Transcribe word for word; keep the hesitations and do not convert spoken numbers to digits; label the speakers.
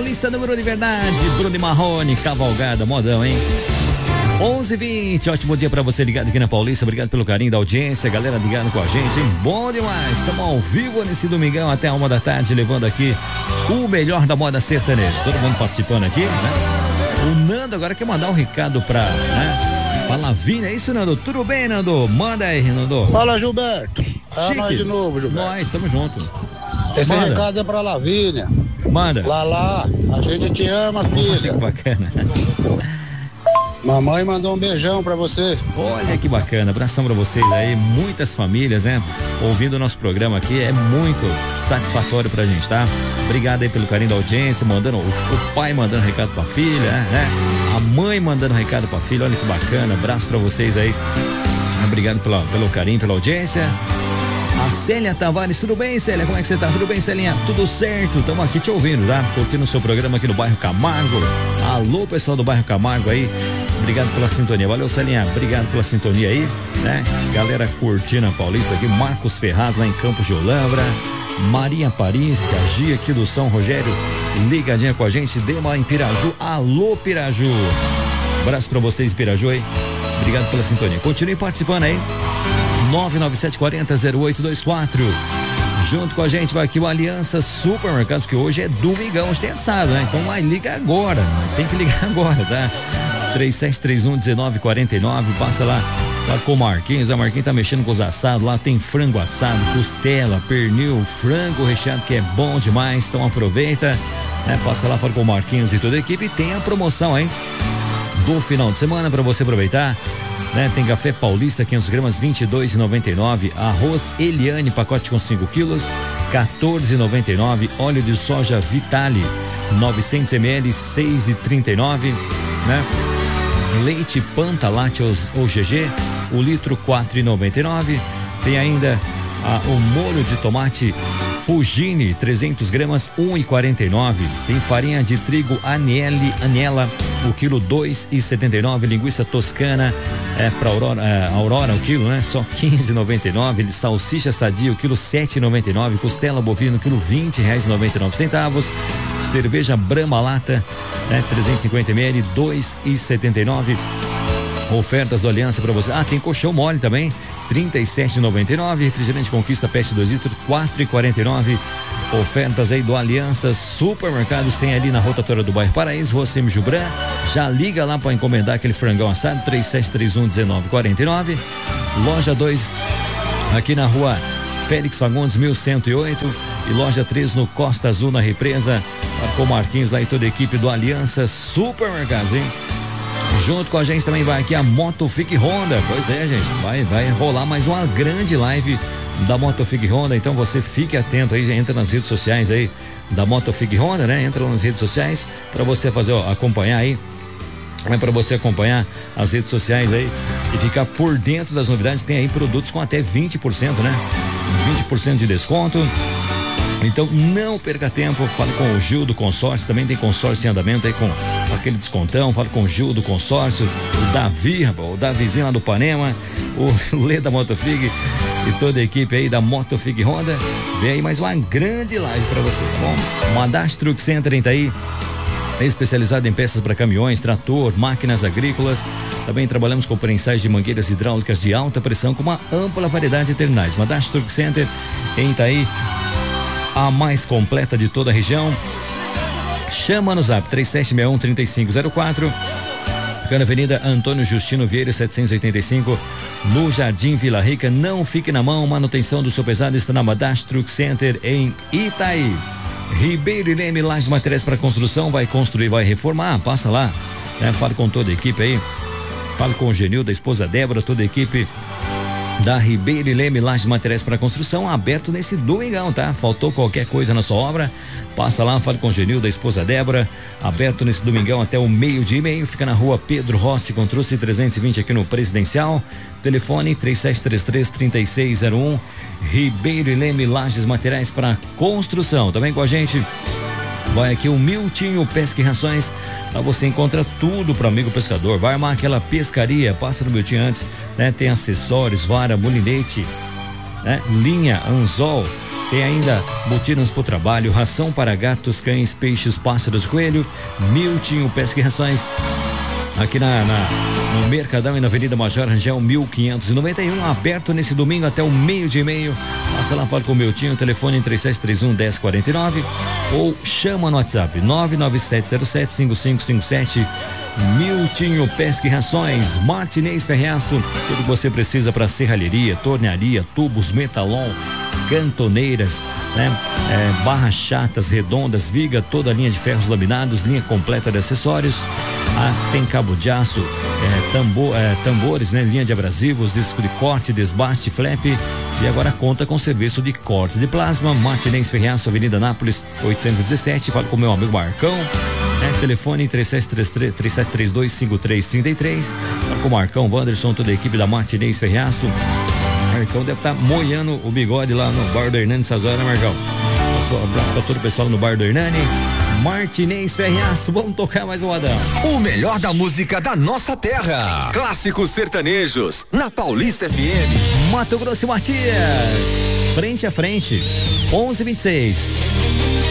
Speaker 1: Paulista, número de verdade. Bruno Marrone, cavalgada, modão, hein? onze e vinte, ótimo dia pra você ligado aqui na Paulista. Obrigado pelo carinho da audiência, galera ligando com a gente, hein? Bom demais, estamos ao vivo nesse domingão até a uma da tarde, levando aqui o melhor da moda sertaneja. Todo mundo participando aqui, né? O Nando agora quer mandar um recado pra, né? Pra Lavínia, é isso, Nando? Tudo bem, Nando? Manda aí, Nando.
Speaker 2: Fala, Gilberto. É nós de novo, Gilberto.
Speaker 1: Nós, estamos juntos.
Speaker 2: Esse
Speaker 1: Manda.
Speaker 2: recado é pra Lavínia.
Speaker 1: Manda.
Speaker 2: Lá, lá, a gente te ama, filha.
Speaker 1: Que bacana.
Speaker 2: Mamãe mandou um beijão pra você.
Speaker 1: Olha que bacana, abração pra vocês aí, muitas famílias, né? Ouvindo o nosso programa aqui, é muito satisfatório pra gente, tá? Obrigado aí pelo carinho da audiência, mandando, o, o pai mandando recado pra filha, né? A mãe mandando recado pra filha, olha que bacana, abraço pra vocês aí. Obrigado pela, pelo carinho, pela audiência. A Célia Tavares, tudo bem, Célia? Como é que você tá? Tudo bem, Célia? Tudo certo? Estamos aqui te ouvindo, tá? Curtindo o seu programa aqui no bairro Camargo. Alô, pessoal do bairro Camargo aí. Obrigado pela sintonia. Valeu, Celinha. Obrigado pela sintonia aí, né? Galera curtindo a Paulista aqui. Marcos Ferraz lá em Campos de Olambra. Maria Paris, que a Gia aqui do São Rogério, ligadinha com a gente. Dema em Piraju. Alô, Piraju. Abraço pra vocês, Piraju aí. Obrigado pela sintonia. Continue participando aí. nove nove sete quatro zero zero oito dois quatro. Junto com a gente vai aqui o Aliança Supermercados, que hoje é domingão, hoje tem assado, né? Então vai, liga agora, tem que ligar agora, tá? três sete três um um nove quatro nove, passa lá, lá com o Marquinhos, a Marquinhos tá mexendo com os assados, lá tem frango assado, costela, pernil, frango recheado, que é bom demais, então aproveita, né? Passa lá, fala com o Marquinhos e toda a equipe, e tem a promoção, hein? Do final de semana para você aproveitar, né? Tem café paulista quinhentos gramas, vinte e dois reais e noventa e nove centavos, arroz Eliane pacote com cinco quilos, quatorze reais e noventa e nove centavos, óleo de soja Vitale novecentos mililitros, seis reais e trinta e nove centavos, né? Leite Panta Lácteos ou G G, o litro quatro reais e noventa e nove centavos. Tem ainda a, o molho de tomate Fugini trezentos gramas, um real e quarenta e nove centavos. Tem farinha de trigo Aniele, Aniela, o quilo dois reais e setenta e nove centavos. Linguiça toscana é para Aurora, é, Aurora o quilo, né? Só quinze reais e noventa e nove centavos. Salsicha sadia o quilo sete reais e noventa e nove centavos. Costela bovina o quilo vinte reais e noventa e nove centavos. Cerveja Brahma Lata, né? trezentos e cinquenta mililitros, dois reais e setenta e nove centavos. Ofertas do Aliança para você. Ah, tem colchão mole também, trinta e sete reais e noventa e nove centavos. Refrigerante Conquista Pet dois litros, quatro reais e quarenta e nove centavos. Ofertas aí do Aliança Supermercados, tem ali na rotatória do bairro Paraíso, Rua Semi Jubran. Já liga lá para encomendar aquele frangão assado, três sete três um um nove quatro nove. Loja dois, aqui na Rua Félix Fagundes, mil cento e oito. E loja três no Costa Azul, na Represa, com Marquinhos lá e toda a equipe do Aliança Supermercados, hein? Junto com a gente também vai aqui a Motofig Honda. Pois é, gente, vai, vai rolar mais uma grande live da Motofig Honda, então você fique atento aí, já entra nas redes sociais aí da Motofig Honda, né? Entra nas redes sociais para você fazer, ó, acompanhar aí, é para você acompanhar as redes sociais aí e ficar por dentro das novidades. Tem aí produtos com até vinte por cento, né? vinte por cento de desconto. Então não perca tempo, fale com o Gil do Consórcio, também tem consórcio em andamento aí com aquele descontão, fale com o Gil do Consórcio, o Davi, o Davizinho lá do Panema, o Lê da Motofig e toda a equipe aí da Motofig Honda. Vem aí mais uma grande live para você, tá bom? Madastro Truck Center tá aí, especializado em peças para caminhões, trator, máquinas agrícolas. Também trabalhamos com prensais de mangueiras hidráulicas de alta pressão com uma ampla variedade de terminais. Madastro Truck Center em Itaí, a mais completa de toda a região. Chama no zap três sete seis um, três cinco zero quatro. Fica na Avenida Antônio Justino Vieira, setecentos e oitenta e cinco, no Jardim Vila Rica. Não fique na mão, manutenção do seu pesado está na Madastro Truck Center em Itaí. Ribeiro e Leme, Lajes Materiais para Construção, vai construir, vai reformar, passa lá, né? Fale com toda a equipe aí, fale com o Genil, da esposa Débora, toda a equipe da Ribeiro e Leme, Lajes Materiais para Construção, aberto nesse domingão, tá? Faltou qualquer coisa na sua obra, passa lá, fale com o Genil, da esposa Débora, aberto nesse domingão até o meio-dia e meio, fica na Rua Pedro Rossi, com Truce trezentos e vinte aqui no Presidencial. Telefone três sete três três, três seis zero um. Ribeiro e Leme, Lajes Materiais para Construção. Também com a gente vai aqui o Miltinho Pesca e Rações. Lá você encontra tudo para amigo pescador. Vai armar aquela pescaria, passa no Miltinho antes, né? Tem acessórios, vara, molinete, né? Linha, anzol, Tem ainda botinas para o trabalho, ração para gatos, cães, peixes, pássaros, coelho, Miltinho Pesca e Rações. Aqui na, na, no Mercadão e na Avenida Major Rangel mil quinhentos e noventa e um, aberto nesse domingo até o meio dia e meio. Passa lá, fala com o Miltinho, telefone três sete três um, um zero quatro nove ou chama no WhatsApp nove nove sete zero sete, cinco cinco cinco sete. Miltinho Pesca e Rações, Martinez Ferreaço, tudo que você precisa para serralheria, tornearia, tubos, metalon, cantoneiras, né? É, barras chatas, redondas, viga, toda a linha de ferros laminados, linha completa de acessórios. Ah, tem cabo de aço, é, tambor, é, tambores, né? Linha de abrasivos, disco de corte, desbaste, flap. E agora conta com serviço de corte de plasma. Martinez Ferreaço, Avenida Nápoles, oitocentos e dezessete. Fala com o meu amigo Marcão. É, telefone três sete três três, três sete três dois, cinco três três três. Fala com o Marcão, Wanderson, toda a equipe da Martinez Ferreaço. Marcão deve estar tá moiando o bigode lá no bar do Hernani essas horas, né, Marcão? Um abraço pra todo o pessoal no bar do Hernani. Martinez Ferreaço, vamos tocar mais um Adão.
Speaker 3: O melhor da música da nossa terra. Clássicos sertanejos, na Paulista F M.
Speaker 1: Mato Grosso e Matias. Frente a frente. onze e vinte e seis.